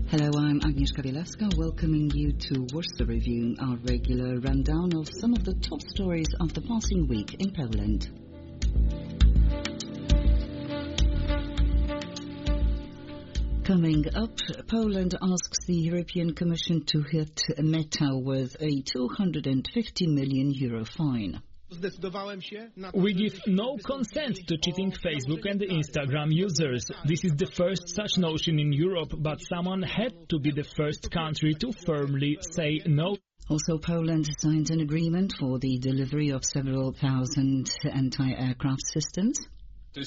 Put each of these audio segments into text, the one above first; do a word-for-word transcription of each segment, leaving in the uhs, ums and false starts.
Hello, I'm Agnieszka Bielawska, welcoming you to Warsaw Review, our regular rundown of some of the top stories of the passing week in Poland. Coming up, Poland asks the European Commission to hit Meta with a two hundred fifty million euro fine. We give no consent to cheating Facebook and Instagram users. This is the first such notion in Europe, but someone had to be the first country to firmly say no. Also, Poland signed an agreement for the delivery of several thousand anti-aircraft systems. This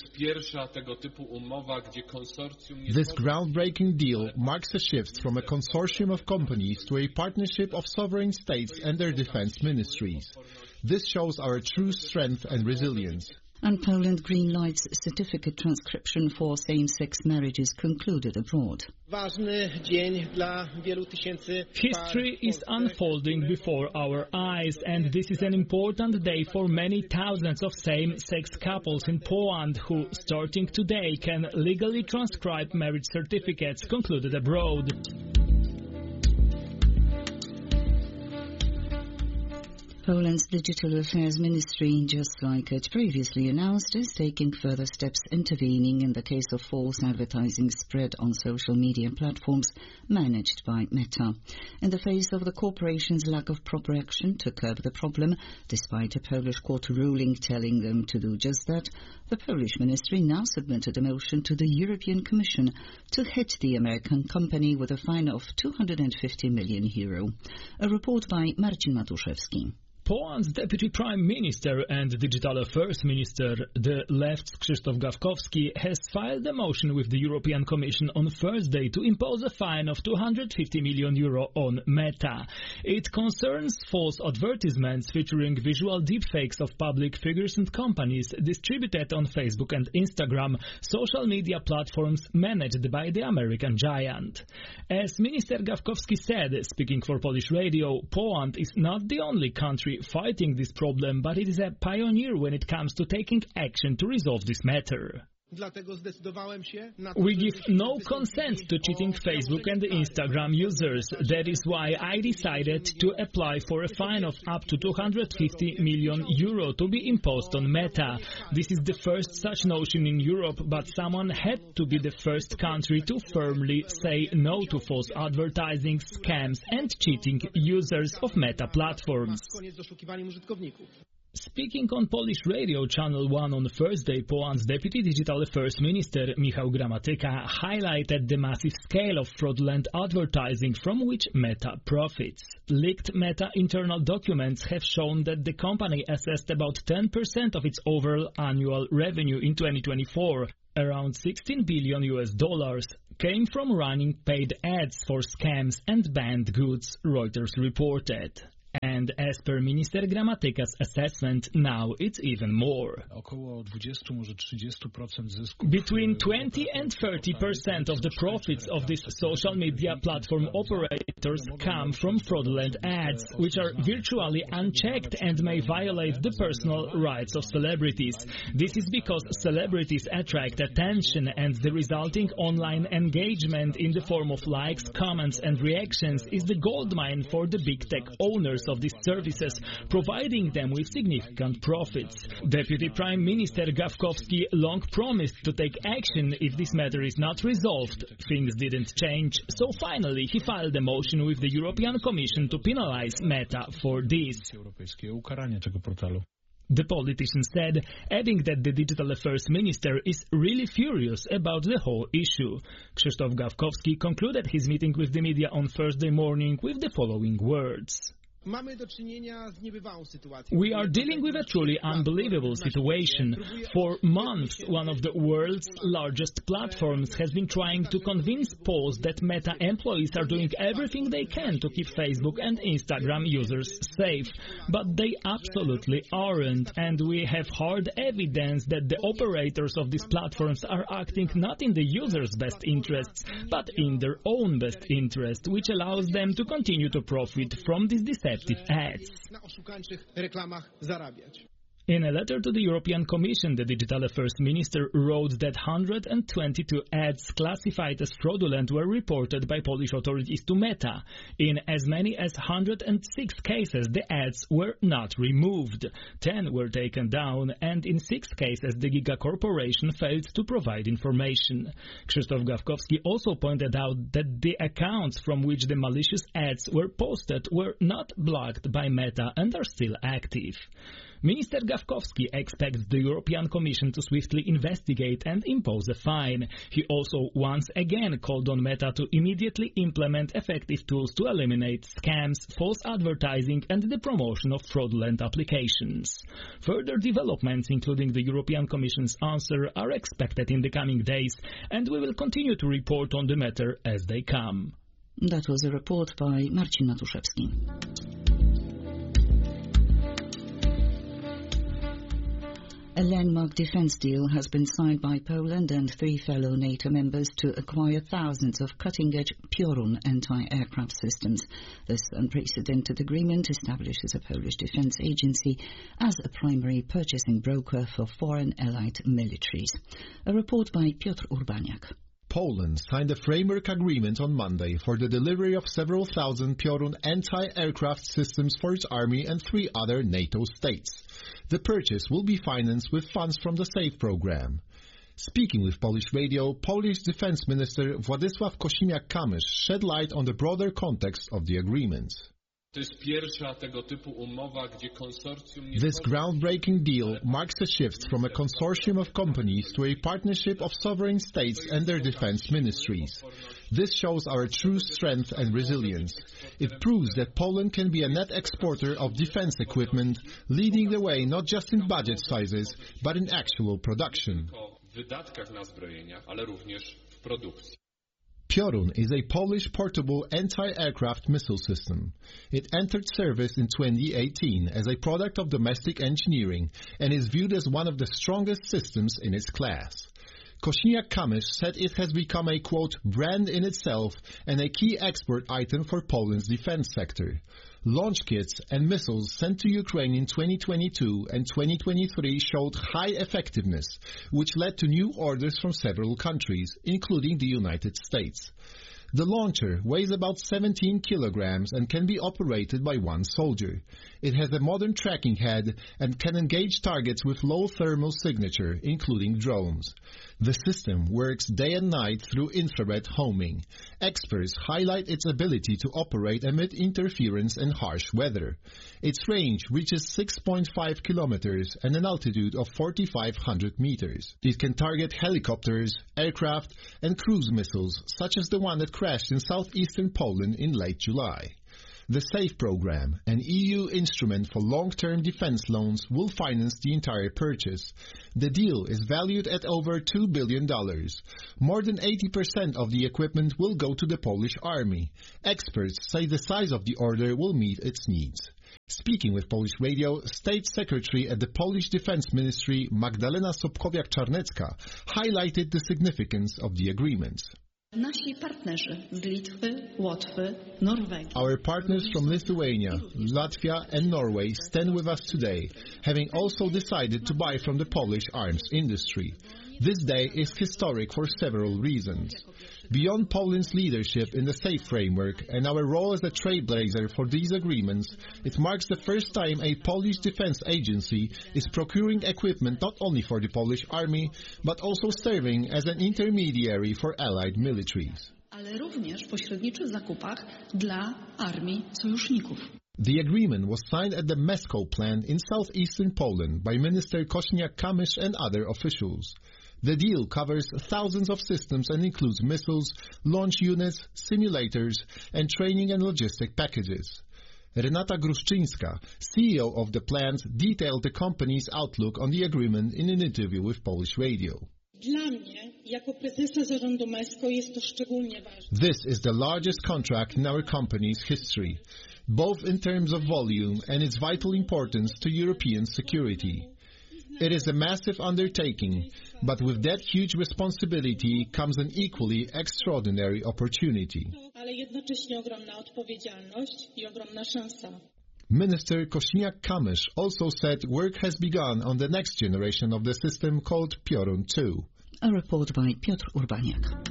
groundbreaking deal marks a shift from a consortium of companies to a partnership of sovereign states and their defense ministries. This shows our true strength and resilience. And Poland greenlights certificate transcription for same-sex marriages concluded abroad. History is unfolding before our eyes, and this is an important day for many thousands of same-sex couples in Poland who, starting today, can legally transcribe marriage certificates concluded abroad. Poland's Digital Affairs Ministry, just like it previously announced, is taking further steps intervening in the case of false advertising spread on social media platforms managed by Meta. In the face of the corporation's lack of proper action to curb the problem, despite a Polish court ruling telling them to do just that, the Polish ministry now submitted a motion to the European Commission to hit the American company with a fine of two hundred fifty million euro. A report by Marcin Matuszewski. Poland's Deputy Prime Minister and Digital Affairs Minister, the left's Krzysztof Gawkowski, has filed a motion with the European Commission on Thursday to impose a fine of two hundred fifty million euro on Meta. It concerns false advertisements featuring visual deepfakes of public figures and companies distributed on Facebook and Instagram, social media platforms managed by the American giant. As Minister Gawkowski said, speaking for Polish radio, Poland is not the only country fighting this problem, but it is a pioneer when it comes to taking action to resolve this matter. We give no consent to cheating Facebook and Instagram users. That is why I decided to apply for a fine of up to two hundred fifty million euro to be imposed on Meta. This is the first such notion in Europe, but someone had to be the first country to firmly say no to false advertising, scams and cheating users of Meta platforms. Speaking on Polish radio Channel one on Thursday, Poland's Deputy Digital Affairs Minister Michał Gramatyka highlighted the massive scale of fraudulent advertising from which Meta profits. Leaked Meta internal documents have shown that the company assessed about ten percent of its overall annual revenue in twenty twenty-four. Around sixteen billion U S dollars came from running paid ads for scams and banned goods, Reuters reported. And as per Minister Gramatyka's assessment, now it's even more. Between twenty and thirty percent of the profits of these social media platform operators come from fraudulent ads, which are virtually unchecked and may violate the personal rights of celebrities. This is because celebrities attract attention, and the resulting online engagement in the form of likes, comments and reactions is the goldmine for the big tech owners of these services, providing them with significant profits. Deputy Prime Minister Gawkowski long promised to take action if this matter is not resolved. Things didn't change, so finally he filed a motion with the European Commission to penalize Meta for this. The politician said, adding that the Digital Affairs Minister is really furious about the whole issue. Krzysztof Gawkowski concluded his meeting with the media on Thursday morning with the following words. We are dealing with a truly unbelievable situation. For months, one of the world's largest platforms has been trying to convince Poles that Meta employees are doing everything they can to keep Facebook and Instagram users safe. But they absolutely aren't, and we have hard evidence that the operators of these platforms are acting not in the users' best interests, but in their own best interest, which allows them to continue to profit from this deception. Ads. In a letter to the European Commission, the Digital Affairs Minister wrote that one hundred twenty-two ads classified as fraudulent were reported by Polish authorities to Meta. In as many as one hundred six cases, the ads were not removed. ten were taken down, and in six cases, the Giga Corporation failed to provide information. Krzysztof Gawkowski also pointed out that the accounts from which the malicious ads were posted were not blocked by Meta and are still active. Minister Gawkowski expects the European Commission to swiftly investigate and impose a fine. He also once again called on Meta to immediately implement effective tools to eliminate scams, false advertising and the promotion of fraudulent applications. Further developments, including the European Commission's answer, are expected in the coming days, and we will continue to report on the matter as they come. That was a report by Marcin Matuszewski. A landmark defense deal has been signed by Poland and three fellow NATO members to acquire thousands of cutting-edge Piorun anti-aircraft systems. This unprecedented agreement establishes a Polish defense agency as a primary purchasing broker for foreign allied militaries. A report by Piotr Urbaniak. Poland signed a framework agreement on Monday for the delivery of several thousand Piorun anti-aircraft systems for its army and three other NATO states. The purchase will be financed with funds from the SAFE program. Speaking with Polish Radio, Polish Defense Minister Władysław Kosiniak-Kamysz shed light on the broader context of the agreement. This groundbreaking deal marks a shift from a consortium of companies to a partnership of sovereign states and their defense ministries. This shows our true strength and resilience. It proves that Poland can be a net exporter of defense equipment, leading the way not just in budget sizes, but in actual production. Piorun is a Polish portable anti-aircraft missile system. It entered service in twenty eighteen as a product of domestic engineering and is viewed as one of the strongest systems in its class. Kosiniak-Kamysz said it has become a, quote, brand in itself and a key export item for Poland's defense sector. Launch kits and missiles sent to Ukraine in twenty twenty-two and twenty twenty-three showed high effectiveness, which led to new orders from several countries, including the United States. The launcher weighs about seventeen kilograms and can be operated by one soldier. It has a modern tracking head and can engage targets with low thermal signature, including drones. The system works day and night through infrared homing. Experts highlight its ability to operate amid interference and harsh weather. Its range reaches six point five kilometers and an altitude of forty-five hundred meters. It can target helicopters, aircraft, and cruise missiles, such as the one that crashed in southeastern Poland in late July. The SAFE program, an E U instrument for long-term defense loans, will finance the entire purchase. The deal is valued at over two billion dollars. More than eighty percent of the equipment will go to the Polish army. Experts say the size of the order will meet its needs. Speaking with Polish Radio, State Secretary at the Polish Defense Ministry, Magdalena Sobkowiak-Czarnecka, highlighted the significance of the agreement. Our partners from Lithuania, Latvia and Norway stand with us today, having also decided to buy from the Polish arms industry. This day is historic for several reasons. Beyond Poland's leadership in the SAFE framework and our role as a trailblazer for these agreements, it marks the first time a Polish defense agency is procuring equipment not only for the Polish army, but also serving as an intermediary for allied militaries. The agreement was signed at the Mesko plant in southeastern Poland by Minister Kosiniak-Kamysz and other officials. The deal covers thousands of systems and includes missiles, launch units, simulators, and training and logistic packages. Renata Gruszczyńska, C E O of the plant, detailed the company's outlook on the agreement in an interview with Polish Radio. This is the largest contract in our company's history, both in terms of volume and its vital importance to European security. It is a massive undertaking, but with that huge responsibility comes an equally extraordinary opportunity. Minister Kosiniak-Kamysz also said work has begun on the next generation of the system called Piorun two. A report by Piotr Urbaniak.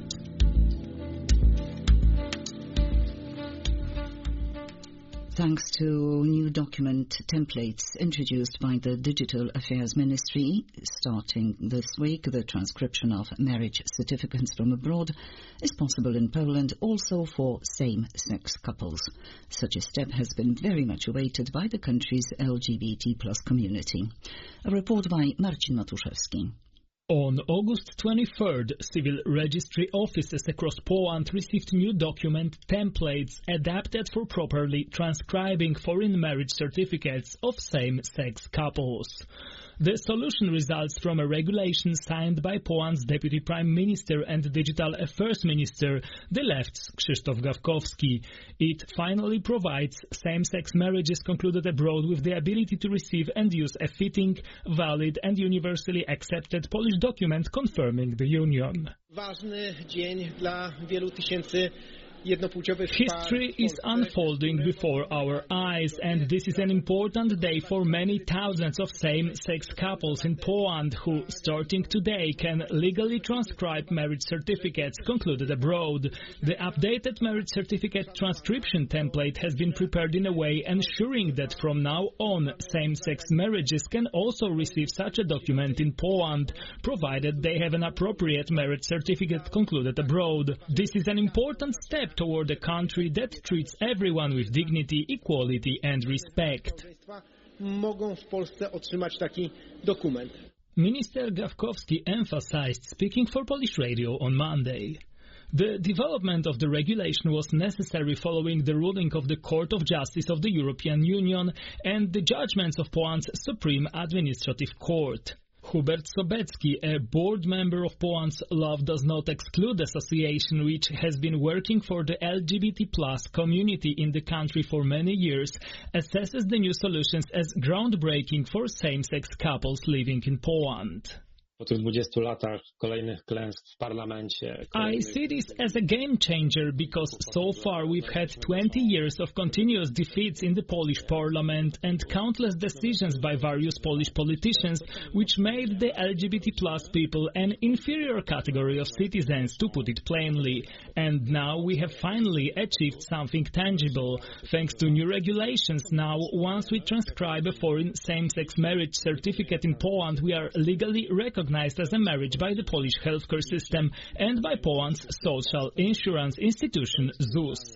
Thanks to new document templates introduced by the Digital Affairs Ministry, starting this week, the transcription of marriage certificates from abroad is possible in Poland also for same-sex couples. Such a step has been very much awaited by the country's L G B T plus community. A report by Marcin Matuszewski. On August twenty-third, civil registry offices across Poland received new document templates adapted for properly transcribing foreign marriage certificates of same-sex couples. The solution results from a regulation signed by Poland's Deputy Prime Minister and Digital Affairs Minister, the left's Krzysztof Gawkowski. It finally provides same-sex marriages concluded abroad with the ability to receive and use a fitting, valid and universally accepted Polish document confirming the union. Ważny dzień dla wielu tysięcy History is unfolding before our eyes, and this is an important day for many thousands of same-sex couples in Poland who, starting today, can legally transcribe marriage certificates concluded abroad. The updated marriage certificate transcription template has been prepared in a way ensuring that from now on, same-sex marriages can also receive such a document in Poland, provided they have an appropriate marriage certificate concluded abroad. This is an important step toward a country that treats everyone with dignity, equality and respect. Mogą w Polsce otrzymać taki dokument. Minister Gawkowski emphasized, speaking for Polish Radio on Monday. The development of the regulation was necessary following the ruling of the Court of Justice of the European Union and the judgments of Poland's Supreme Administrative Court. Hubert Sobecki, a board member of Poland's Love Does Not Exclude Association, which has been working for the L G B T plus community in the country for many years, assesses the new solutions as groundbreaking for same-sex couples living in Poland. I see this as a game changer because so far we've had twenty years of continuous defeats in the Polish parliament and countless decisions by various Polish politicians which made the L G B T plus people an inferior category of citizens, to put it plainly. And now we have finally achieved something tangible. Thanks to new regulations now, once we transcribe a foreign same-sex marriage certificate in Poland, we are legally recognized as a marriage by the Polish healthcare system and by Poland's social insurance institution Z U S.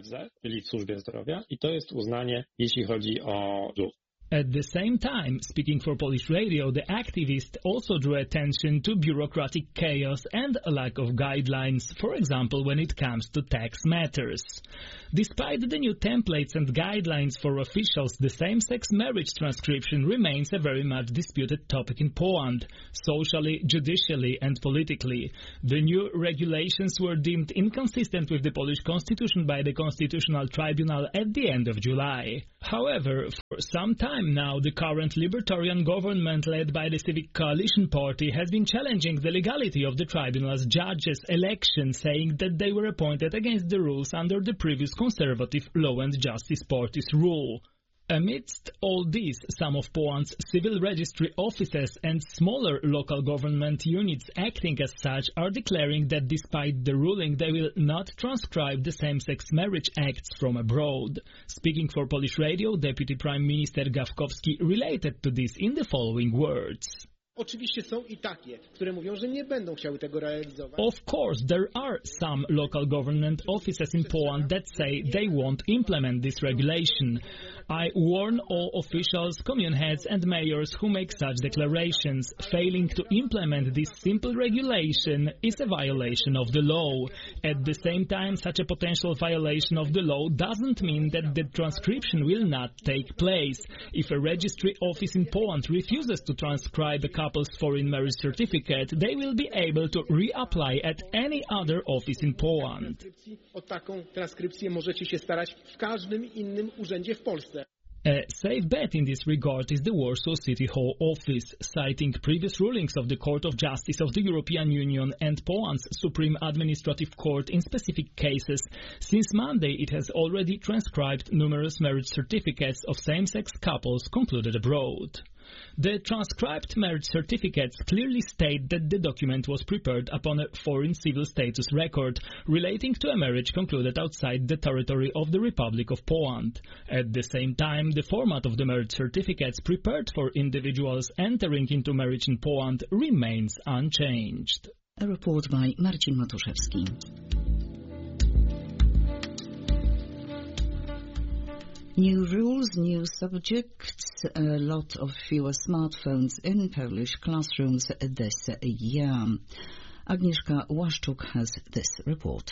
At the same time, speaking for Polish Radio, the activist also drew attention to bureaucratic chaos and a lack of guidelines, for example, when it comes to tax matters. Despite the new templates and guidelines for officials, the same-sex marriage transcription remains a very much disputed topic in Poland, socially, judicially and politically. The new regulations were deemed inconsistent with the Polish constitution by the Constitutional Tribunal at the end of July. However, for some time now, the current libertarian government led by the Civic Coalition Party has been challenging the legality of the tribunal's judges' election, saying that they were appointed against the rules under the previous Conservative Law and Justice Party's rule. Amidst all this, some of Poland's civil registry offices and smaller local government units acting as such are declaring that despite the ruling they will not transcribe the same-sex marriage acts from abroad. Speaking for Polish Radio, Deputy Prime Minister Gawkowski related to this in the following words. Oczywiście są i takie, które mówią, że nie będą chciały tego realizować. Of course, there are some local government offices in Poland that say they won't implement this regulation. I warn all officials, commune heads and mayors who make such declarations. Failing to implement this simple regulation is a violation of the law. At the same time, such a potential violation of the law doesn't mean that the transcription will not take place. If a registry office in Poland refuses to transcribe a couple's foreign marriage certificate, they will be able to reapply at any other office in Poland. O taką transkrypcję możecie się starać w każdym innym urzędzie w Polsce. A safe bet in this regard is the Warsaw City Hall office, citing previous rulings of the Court of Justice of the European Union and Poland's Supreme Administrative Court in specific cases. Since Monday, it has already transcribed numerous marriage certificates of same-sex couples concluded abroad. The transcribed marriage certificates clearly state that the document was prepared upon a foreign civil status record relating to a marriage concluded outside the territory of the Republic of Poland. At the same time, the format of the marriage certificates prepared for individuals entering into marriage in Poland remains unchanged. A report by Marcin Matuszewski. New rules, new subjects, a lot of fewer smartphones in Polish classrooms this year. Agnieszka Łaszczuk has this report.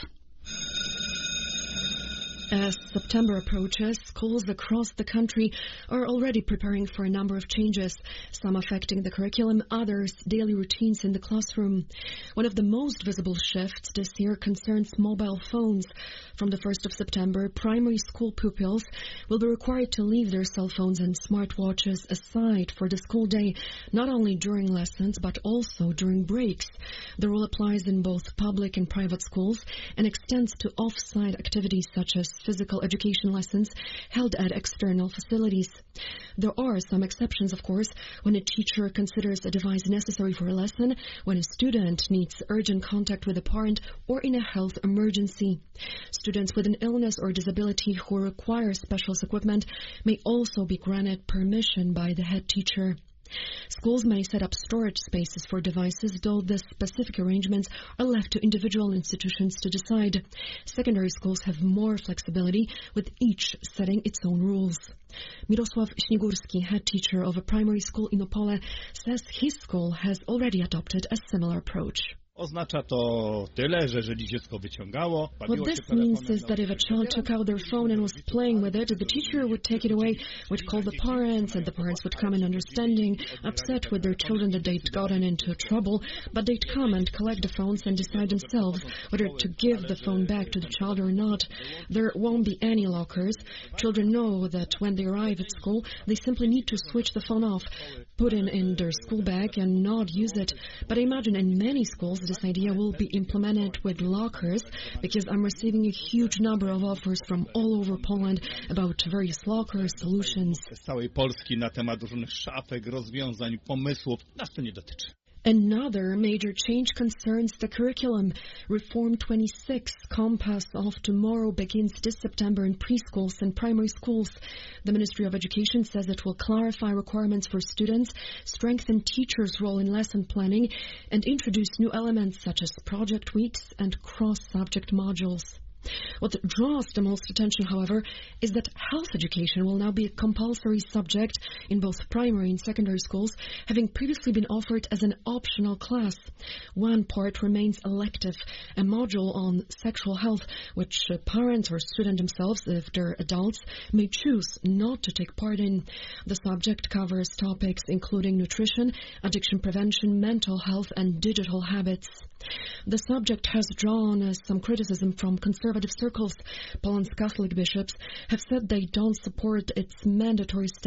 As September approaches, schools across the country are already preparing for a number of changes, some affecting the curriculum, others daily routines in the classroom. One of the most visible shifts this year concerns mobile phones. From the first of September, primary school pupils will be required to leave their cell phones and smartwatches aside for the school day, not only during lessons but also during breaks. The rule applies in both public and private schools and extends to off-site activities such as physical education lessons held at external facilities. There are some exceptions, of course, when a teacher considers a device necessary for a lesson, when a student needs urgent contact with a parent, or in a health emergency. Students with an illness or disability who require special equipment may also be granted permission by the head teacher. Schools may set up storage spaces for devices, though the specific arrangements are left to individual institutions to decide. Secondary schools have more flexibility, with each setting its own rules. Mirosław Śnigurski, head teacher of a primary school in Opole, says his school has already adopted a similar approach. Oznacza to tyle, że jeżeli dziecko wyciągało, What this means is that if a child took out their phone and was playing with it, the teacher would take it away, would call the parents, and the parents would come in understanding, upset with their children that they'd gotten into trouble, but they'd come and collect the phones and decide themselves whether to give the phone back to the child or not. There won't be any lockers. Children know that when they arrive at school, they simply need to switch the phone off, put it in their school bag and not use it. But I imagine in many schools, this idea will be implemented with lockers, because I'm receiving a huge number of offers from all over Poland about various locker solutions. Z całej Polski na temat różnych szafek, rozwiązań, pomysłów. Nas to nie dotyczy. Another major change concerns the curriculum. Reform twenty-six, Compass of Tomorrow, begins this September in preschools and primary schools. The Ministry of Education says it will clarify requirements for students, strengthen teachers' role in lesson planning, and introduce new elements such as project weeks and cross-subject modules. What draws the most attention, however, is that health education will now be a compulsory subject in both primary and secondary schools, having previously been offered as an optional class. One part remains elective, a module on sexual health, which parents or students themselves, if they're adults, may choose not to take part in. The subject covers topics including nutrition, addiction prevention, mental health, and digital habits. The subject has drawn uh, some criticism from conservative circles. Poland's Catholic bishops have said they don't support its mandatory status